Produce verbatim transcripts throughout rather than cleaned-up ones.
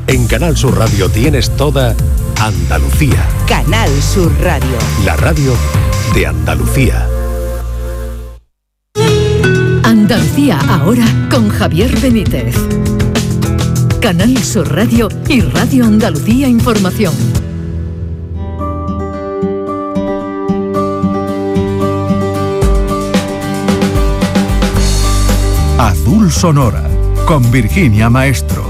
En Canal Sur Radio tienes toda Andalucía. Canal Sur Radio. La radio de Andalucía. Andalucía ahora con Javier Benítez. Canal Sur Radio y Radio Andalucía Información. Azul Sonora, con Virginia Maestro.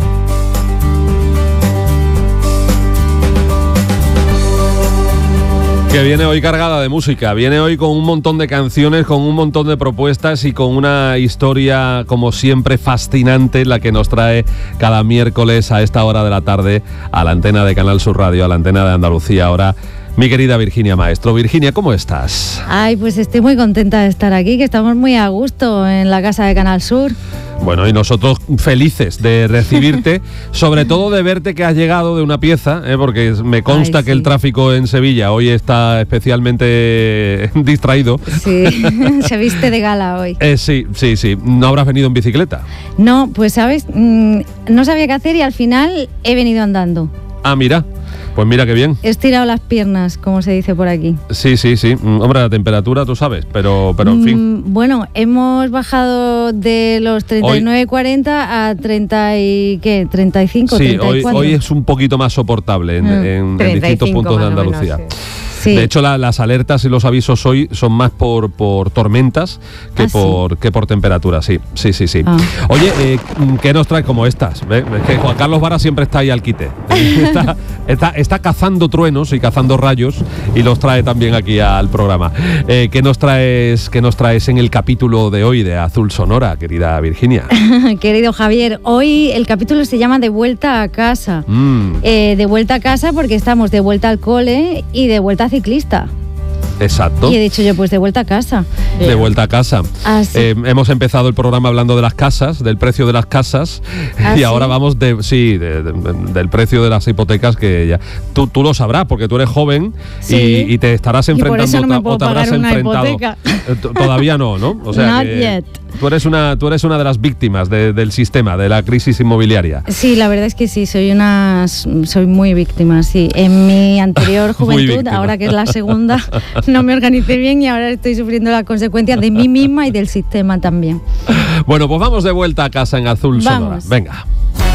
Que viene hoy cargada de música, viene hoy con un montón de canciones, con un montón de propuestas y con una historia, como siempre, fascinante, la que nos trae cada miércoles a esta hora de la tarde a la antena de Canal Sur Radio, a la antena de Andalucía ahora. Mi querida Virginia Maestro. Virginia, ¿cómo estás? Ay, pues estoy muy contenta de estar aquí, que estamos muy a gusto en la casa de Canal Sur. Bueno, y nosotros felices de recibirte, sobre todo de verte que has llegado de una pieza, ¿eh? Porque me consta Ay, sí. que el tráfico en Sevilla hoy está especialmente distraído. Sí, se viste de gala hoy. Eh, sí, sí, sí. ¿No habrás venido en bicicleta? No, pues sabes, mm, no sabía qué hacer y al final he venido andando. Ah, mira. Pues mira qué bien. He estirado las piernas, como se dice por aquí. Sí, sí, sí. Hombre, la temperatura tú sabes, pero, pero en fin. Mm, bueno, hemos bajado de los treinta y nueve cuarenta a treinta y ¿qué? treinta y cinco, sí, treinta y cuatro. Hoy, hoy es un poquito más soportable en, en, en distintos puntos de Andalucía. Menos, sí. Sí. De hecho, la, las alertas y los avisos hoy son más por, por tormentas que, ¿Ah, por, sí? que por temperatura, sí, sí, sí, sí. Ah. Oye, eh, ¿qué nos trae como estas? ¿Ves? Es que Juan Carlos Vara siempre está ahí al quite. Está, está, está cazando truenos y cazando rayos y los trae también aquí al programa. Eh, ¿qué nos traes, qué nos traes en el capítulo de hoy de Azul Sonora, querida Virginia? Querido Javier, hoy el capítulo se llama De vuelta a casa. Mm. Eh, de vuelta a casa porque estamos de vuelta al cole y de vuelta a ciclista. Exacto. Y he dicho yo, pues de vuelta a casa. De vuelta a casa. Ah, sí. eh, hemos empezado el programa hablando de las casas, del precio de las casas, ¿Ah, y sí? ahora vamos de sí, de, de, del precio de las hipotecas, que ya tú, tú lo sabrás porque tú eres joven, sí. y, y te estarás enfrentando y por eso no me puedo o te habrás pagar una enfrentado. Hipoteca. Todavía no, ¿no? O sea, Not que yet. Tú eres una, tú eres una de las víctimas de, del sistema, de la crisis inmobiliaria. Sí, la verdad es que sí, soy una, soy muy víctima, sí. En mi anterior juventud, ahora que es la segunda, no me organicé bien y ahora estoy sufriendo las consecuencias de mí misma y del sistema también. Bueno, pues vamos de vuelta a casa en Azul Sonora. Venga.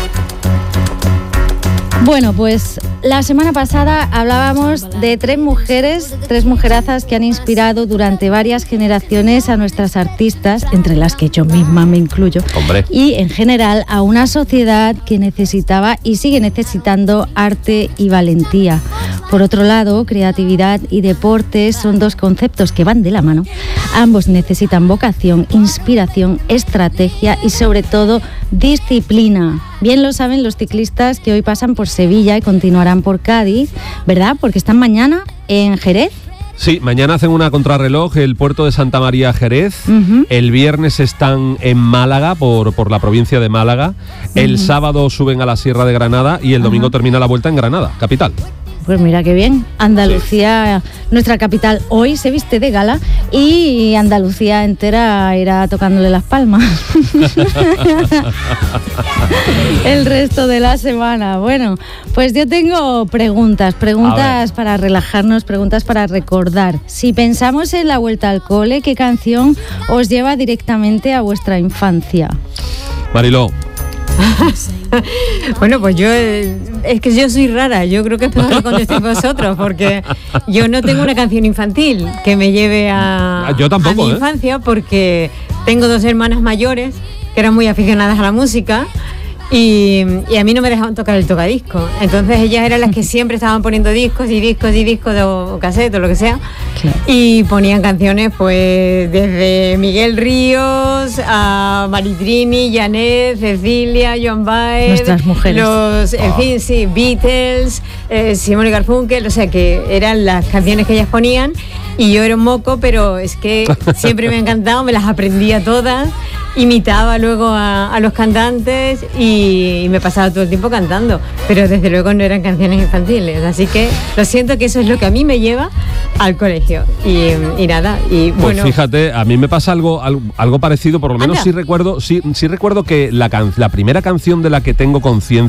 Bueno, pues la semana pasada hablábamos de tres mujeres, tres mujerazas que han inspirado durante varias generaciones a nuestras artistas, entre las que yo misma me incluyo, Hombre. y en general a una sociedad que necesitaba y sigue necesitando arte y valentía. Por otro lado, creatividad y deporte son dos conceptos que van de la mano. Ambos necesitan vocación, inspiración, estrategia y sobre todo disciplina. Bien lo saben los ciclistas que hoy pasan por Sevilla y continuarán por Cádiz, ¿verdad? Porque están mañana en Jerez. Sí, mañana hacen una contrarreloj el puerto de Santa María Jerez, uh-huh. El viernes están en Málaga, por, por la provincia de Málaga, el uh-huh. sábado suben a la Sierra de Granada y el domingo uh-huh. termina la vuelta en Granada, capital. Pues mira qué bien, Andalucía, sí. Nuestra capital, hoy se viste de gala y Andalucía entera irá tocándole las palmas el resto de la semana. Bueno, pues yo tengo preguntas, preguntas para relajarnos, preguntas para recordar. Si pensamos en la vuelta al cole, ¿qué canción os lleva directamente a vuestra infancia? Mariló. Bueno, pues yo, es que yo soy rara, yo creo que es mejor que contestéis vosotros, porque yo no tengo una canción infantil que me lleve a, yo tampoco, a mi ¿eh? infancia, porque tengo dos hermanas mayores que eran muy aficionadas a la música y, y a mí no me dejaban tocar el tocadiscos, entonces ellas eran las que siempre estaban poniendo discos y discos y discos de, o cassette o lo que sea, claro. Y ponían canciones pues desde Miguel Ríos a Maritrini, Janet, Cecilia, Joan Baez, nuestras mujeres, los, en oh. fin, sí, Beatles, eh, Simon y Garfunkel, o sea que eran las canciones que ellas ponían y yo era un moco, pero es que siempre me ha encantado, me las aprendía todas, imitaba luego a, a los cantantes y, y me pasaba todo el tiempo cantando, pero desde luego no eran canciones infantiles, así que lo siento que eso es lo que a mí me lleva al colegio y, y nada, y pues bueno, fíjate, a mí me pasa algo algo, algo parecido, por lo menos sí recuerdo sí, sí recuerdo que la, can, la primera canción de la que tengo conciencia